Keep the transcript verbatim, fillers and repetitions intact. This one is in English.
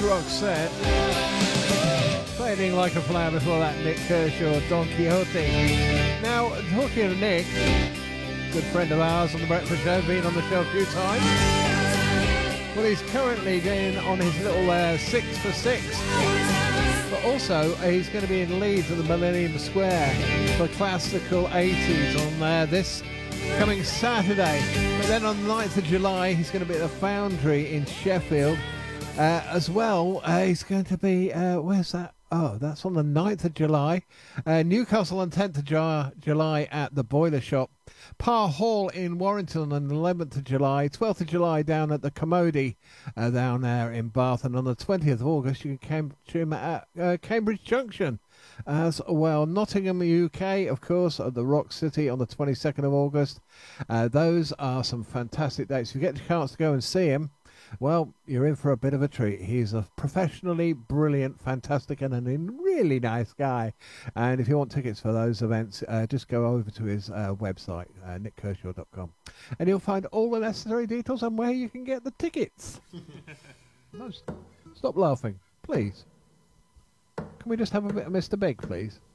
Roxette. Fading Like a Flower, before that Nick Kershaw, Don Quixote. Now, talking of Nick, good friend of ours on the Breakfast Show, been on the show a few times. Well, he's currently going on his little uh, six for six. But also, uh, he's going to be in Leeds at the Millennium Square for Classical eighties on uh, this coming Saturday. But then on the ninth of July, he's going to be at the Foundry in Sheffield. Uh, as well, uh, he's going to be, uh, where's that? Oh, that's on the ninth of July. Uh, Newcastle on tenth of July at the Boiler Shop. Parr Hall in Warrington on the eleventh of July. twelfth of July down at the Commodie uh, down there in Bath. And on the twentieth of August, you can catch him at uh, Cambridge Junction. As well, Nottingham, U K, of course, at the Rock City on the twenty-second of August. Uh, those are some fantastic dates. If you get the chance to go and see him, well, you're in for a bit of a treat. He's a professionally brilliant, fantastic, and a really nice guy. And if you want tickets for those events, uh, just go over to his uh, website, uh, nick kershaw dot com, and you'll find all the necessary details on where you can get the tickets. No, stop laughing, please. Can we just have a bit of Mister Big, please?